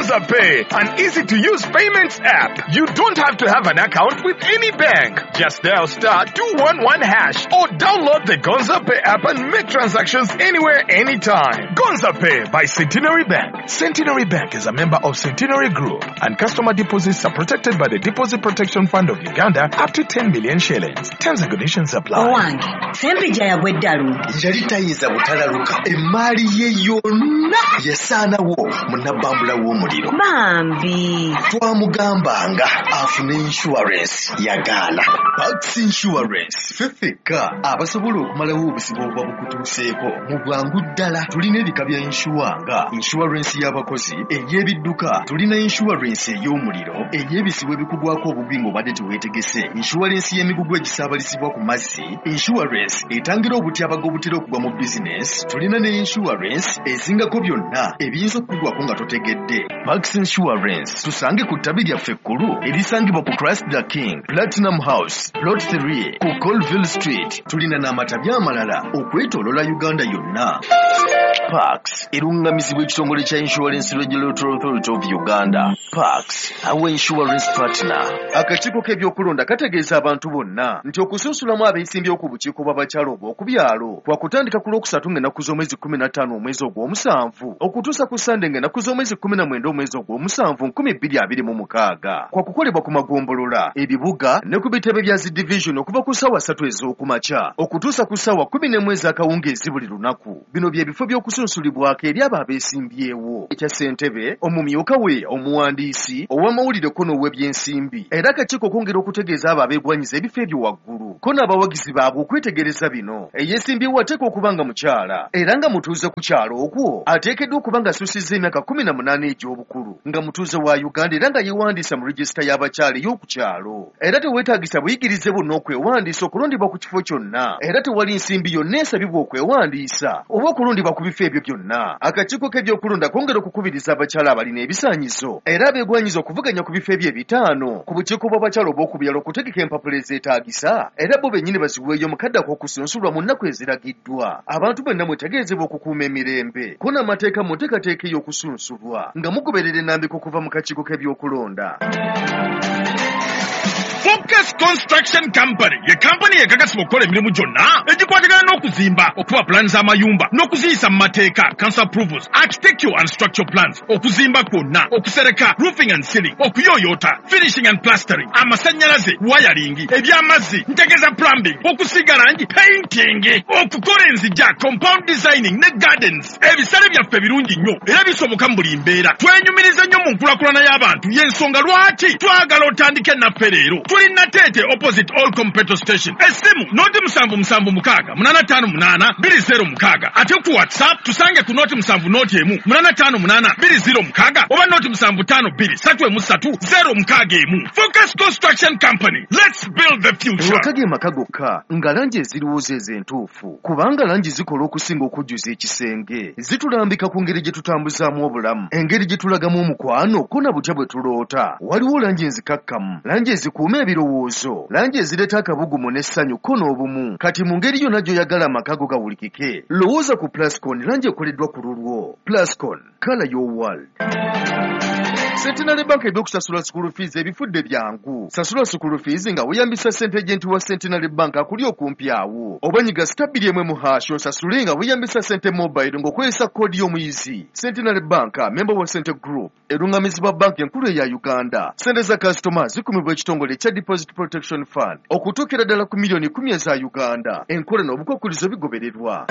Gonza Pay, an easy-to-use payments app. You don't have to have an account with any bank. Just dial *211# or download the Gonza Pay app and make transactions anywhere, anytime. Gonza Pay by Centenary Bank. Centenary Bank is a member of Centenary Group, and customer deposits are protected by the Deposit Protection Fund of Uganda up to 10 million shillings. Terms and conditions apply. Owange, sembija ya bweddalu. Yali tayiza butalaluka. Emmali ye yonna yasaanawo munnabambula w'omuliro. Bambi. Twamugambanga afune insurance yagaana. Pax Insurance. Fefeka abasobola okumalawo obusibo obuba bukutuuseeko mu bwangu ddala. Tulina ebika bya insuwa insurance y'abakozi, ey'ebidduka, tulina insurance ey'omuliro, ey'ebisibo ebikugwako obugwi ng'obadde teweetegese, insurance y'emigugu egisaabalizibwa ku mazzi, insurance etangira obutyabaga obutera okugwa mu business, tulina ne insurance ezingako byonna ebiyinza okukugwako nga totegedde. Max Insurance tusange ku ttabi lyaffe ekkulu erisangibwa ku Christ the King, Platinum House, Plot 3 ku Colville Street. Tulina n'amatabi amalala okwetoolola Uganda yonna. Pax erungamizibwa ekitongole kya Insurance Regulatory Authority of Uganda. Pax, our insurance partner. Akakiiko k'ebyokulonda kategeeza abantu bonna nti okusunsulamu abeesimbyewo ku bukiiko bw'abakyalo obw'okubyalo kwakutandika ku Lwokusatu ng'ennaku z'omwezi 15 omwezi ogw'omusanvu okutuusa ku Sande ng'ennaku z'omwezi 19 omwezi ogw'omusanvu 2026. Kwakukolebwa ku magombolola, ebibuga ne ku bitebe bya zi division okuva ku ssaawa 3 ez'okumakya okutuusa ku ssaawa 11 ez'akawungeezi buli lunaku. Bino bye bifo by'okusunsulibwako eri abo abeesimbyewo. Ekya ssentebe, omumyuka we, omuwandiisi, ow'amawulire ko n'ow'ebyensimbi. Era akakiiko kongera okutegeeza abo abeegwanyiza ebifo ebyo waggulu ko n'abawagizi baabwe okwetegereza bino. Eyeesimbyewo ateekwa okuba nga mukyala era nga mutuuze ku kyalo okwo ateekeddwa okuba nga asuusizza emyaka 18 egy'obukulu, nga mutuuze wa Uganda era nga yeewandiisa mu regisita y'abakyala ey'oku kyalo. Era teweetaagisa buyigirize bonna okwewandiisa okulondebwa ku kifo kyonna, era tewali nsimbi yonna esabibwa okwewandiisa oba okulondebwa ku bifo ebyo byonna. Akakiiko k'ebyokulonda kongera okukubiriza abakyala abalina ebisaanyizo era abeegwanyiza okuvuganya ku bifo ebyo 5 ku bukiiko bw'abakyala obw'okubyalo okutegeka empapula ezeetaagisa era bo bennyini baziweeyo mu kadde ak'okusunsulwa mu nnaku eziragiddwa. Abantu bonna mwetegeezebwa okukuuma emirembe ko n'amateeka mu nteekateeka ey'okusunsulwa nga mugoberera ennambika okuva mu kakiiko k'ebyokulonda. Focus Construction Company ye kampani yekakasibwa okukola emirimu gyonna egikwatagana n'okuzimba, okuba plans z'amayumba n'okuziyisa mu mateeka, council approvals, architectural and structural plans, okuzimba kwonna, okusereka, roofing and ceiling, okuyooyoota, finishing and plastering, amasannyalaze, wiring, eby'amazzi, ntegeeza plumbing, okusiiga langi, painting, okukola enzija, compound designing ne gardens. Ebisale byaffe birungi nnyo era bisoboka mu buli mbeera. Twenyumiriza nnyo mu nkulaakulana y'abantu, y'ensonga lwaki twagala otandike naffe leero. Tulina Tete opposite Olcom petrol station. Esimu noti 776-858-206. Ate ku WhatsApp tusange ku noti 7 noti emu 858-206 oba noti 752-313-061. Focus Construction Company. Let's build the future. Wakage makagokka nga langi eziriwuza ez'entuufu kubanga langi zikola okusinga okujjuza ekisenge. Zitulambika ku ngeri gye tutambuzaamu obulamu, engeri gye tulagamu omukwano ko na butya bwe tuloota. Waliwo langi enzikakkamu, langi ezikuuma ebirowoozo, langi ezireeta akabugumu n'essanyu ko n'obumu. Kati mu ngeri yonna gy'oyagala amakago gawulikike, lowooza ku Plascon, langi ekoleddwa ku lulwo. Plascon, color your world. Centenary Bank eby'okusasula school fees ebifudde byangu. Sasula school fees nga weeyambisa ssente agenti wa Centenary Bank akuli okumpi awo. Obanyiga *1 osasule nga weeyambisa ssente mobile ng'okozesa koodi y'omuyizi. Centenary Bank, member wa Centre Group, erungamizibwa banki enkulu eya Uganda. Ssente za customer zikumibwa ekitongole ekya Deposit Protection Fund okutuukira ddala ku milioni 10 eza Uganda. Enkola n'obukwakkulizo bigobererwa.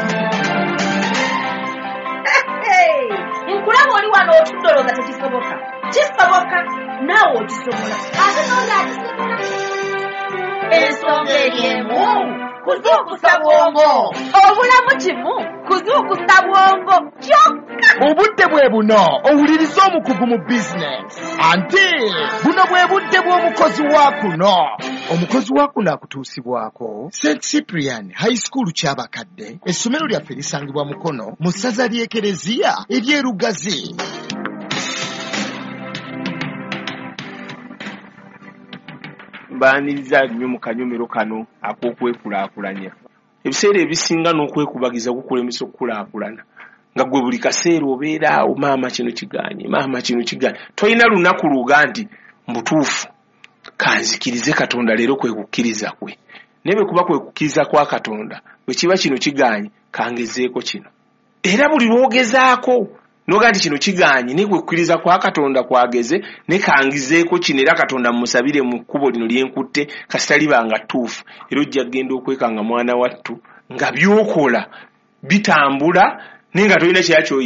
Nkulaba oli wano otudoloza tekisoboka. Kisoboka naawe okisobola. Ate n'oli akisobola. Ensonga eriemu kuzuukusa bwongo. Obulamu kimu kuzuukusa bwongo kyokka. Obudde bwe buno owuliriza omukugu mu bizinesi. Ante buno bwe budde bw'omukozi wa kuno. Omukozi wa kuno akutuusibwako St. Cyprian High School ky'abakadde. Essomero lyaffe lisangibwa Mukono mu ssaza ly'Ekereziya ery'Erugazi. Mbaaniriza nnyo mu kanyomero kano ak'okwekulaakulanya. Ebiseera ebisinga n'okwekubagiza kukulemesa okukulaakulana. nga gwe buli kaseera obeera awo maama kino kiganye toyina lunaku luga nti mbutuufu kanzikirize Katonda leero kwe kukkiriza kwe nebe kuba kwe kukkiriza kwa Katonda bwe kiba kino kiganye kangezeeko kino era buli lwogezaako noga nti kino kiganye ne kwe kukkiriza kwa Katonda kwageze ne kangizeeko kino era Katonda musabire mu kkubo lino lyenkutte kasitalibanga ttuufu era ojja genda okwekanga mwana wattu nga byokola bitambula nenga toyina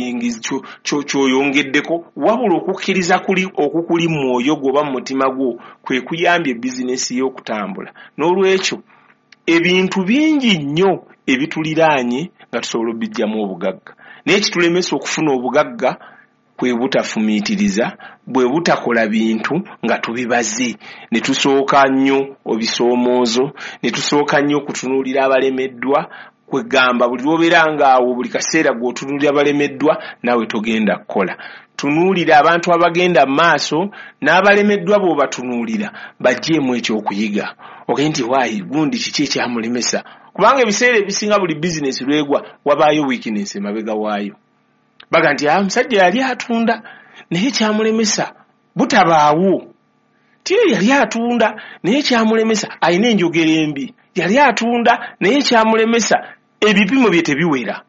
kyoyongeddeko wabula okukkiriza okukuli mwoyo gwoba mu mutima gwo kwe kuyambye bizinesi y'okutambula n'olwekyo ebintu bingi nnyo ebituliraanye nga tusobola obijjamu obugagga naye kitulemesa okufuna obugagga kwe butafumiitiriza bwe butakola bintu nga tubibaze ne tusooka nnyo obisoomoozo ne tusooka nnyo okutunuulira abalemeddwa kwegamba buli lwobeera ngaawo buli kaseera gw'otunuulira abalemeddwa nawe togenda kukola tunuulira abantu abagenda mu maaso n'abalemeddwa bw'obatunuulira bajjeemu ekyokuyiga ogende nti waayi gundi kiki ekyamulemesa kubanga ebiseera ebisinga buli bizinesi lwegwa wabaayo weakness emabega waayo baga nti omusajja yali atunda naye kyamulemesa butabaawo tiyo yali atunda naye kyamulemesa alina enjogera embi yali atunda naye kyamulemesa ebipimo bye tebiwera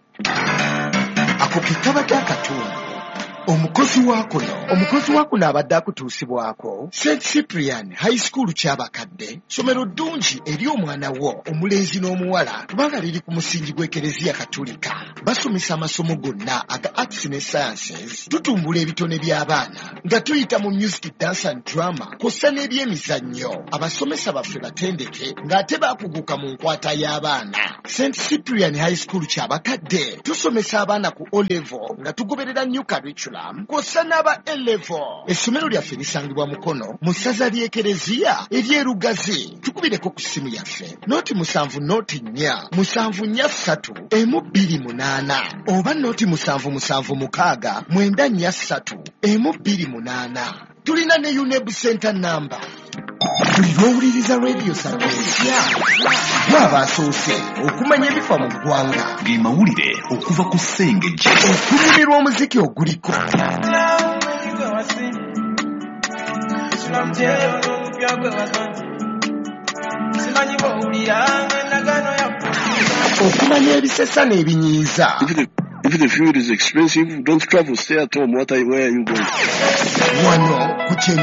ako kitaba ky'akatundu omukozi waako abadde akutuusibwako St. Cyprian High School ky'abakadde somero ddungi eri omwana wo omulenzi n'omuwala kubanga liri ku musingi gw'Ekereziya Katolika basomesa amasomo gonna aga arts ne sciences tutumbula ebitone by'abaana nga tuyita mu music, dance and drama kw'ossa n'ebyemizannyo abasomesa baffe batendeke ng'ate baakuguka mu nkwata y'abaana. St. Cyprian High School ky'abakadde tusomesa abaana ku O-level nga tugoberera new curriculum kw'ossa n'aba A-level. Essomero lyaffe lisangibwa Mukono mu ssaza ly'Ekereziya ery'Erugazi. Tukubireko ku ssimu yaffe nooti 704-743-128 oba nooti 776-943-128. Tulina ne UNEB center number. Buli lwowuliriza radio Sapiensia bw'abasoose okumanya ebifa mu ggwanga ge mawulire okuva ku Ssengejje okunyumirwa omuziki oguliko okumanya ebisesa n'ebinyiiza. If the fuel is expensive, don't travel. Stay at home. Where are you going? Wano ku